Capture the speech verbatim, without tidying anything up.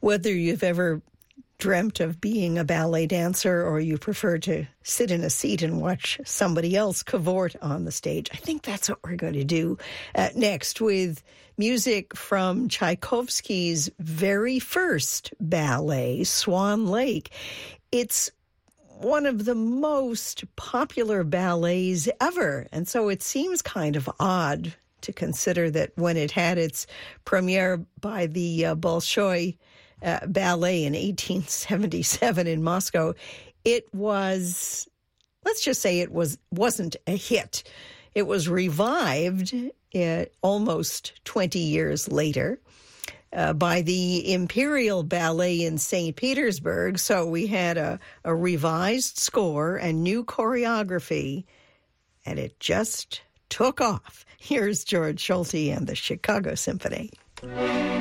Whether you've ever dreamt of being a ballet dancer or you prefer to sit in a seat and watch somebody else cavort on the stage, I think that's what we're going to do uh, next with music from Tchaikovsky's very first ballet, Swan Lake. It's one of the most popular ballets ever, and so it seems kind of odd to consider that when it had its premiere by the uh, Bolshoi Uh, ballet in eighteen seventy-seven in Moscow, it was, let's just say it was, wasn't a hit. It was revived uh, almost twenty years later uh, by the Imperial Ballet in Saint Petersburg. So we had a, a revised score and new choreography, and it just took off. Here's George Solti and the Chicago Symphony.